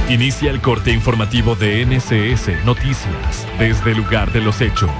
Inicia el corte informativo de NCS Noticias desde el lugar de los hechos.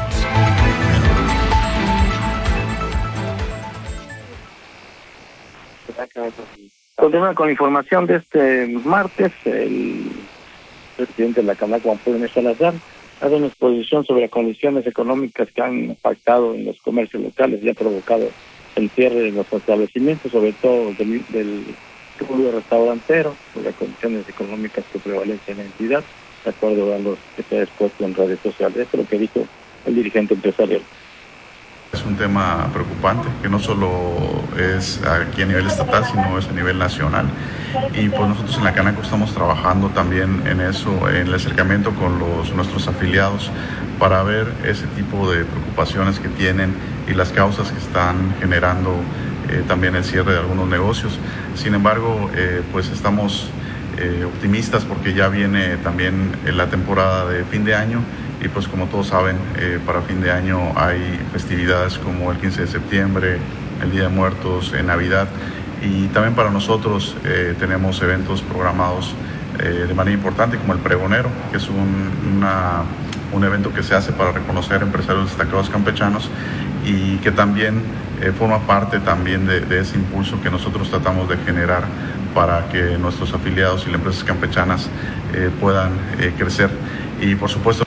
Continúa con la información de este martes. El presidente de la Cámara, Juan Pablo Salazar, ha dado una exposición sobre las condiciones económicas que han impactado en los comercios locales y ha provocado el cierre de los establecimientos, sobre todo del rubro restaurantero, por las condiciones económicas que prevalecen en la entidad, de acuerdo a los que se ha expuesto en redes sociales. Esto es lo que dijo el dirigente empresarial. Es un tema preocupante, que no solo es aquí a nivel estatal, sino es a nivel nacional. Y pues nosotros en la Canaco estamos trabajando también en eso, en el acercamiento con nuestros afiliados, para ver ese tipo de preocupaciones que tienen y las causas que están generando también el cierre de algunos negocios. Sin embargo, pues estamos optimistas porque ya viene también la temporada de fin de año. Y pues como todos saben, para fin de año hay festividades como el 15 de septiembre, el Día de Muertos, Navidad. Y también para nosotros tenemos eventos programados de manera importante, como el Pregonero, que es un evento que se hace para reconocer empresarios destacados campechanos y que también forma parte también de ese impulso que nosotros tratamos de generar para que nuestros afiliados y las empresas campechanas puedan crecer. Y por supuesto,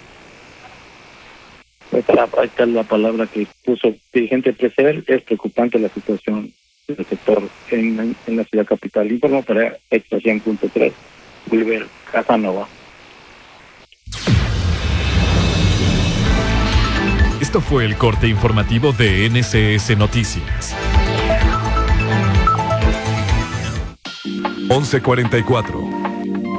ahí está la palabra que puso el dirigente empresarial. Es preocupante la situación del sector en la ciudad capital. Informo para Extra 100.3, Wilber Casanova. Esto fue el corte informativo de NCS Noticias. 11:44.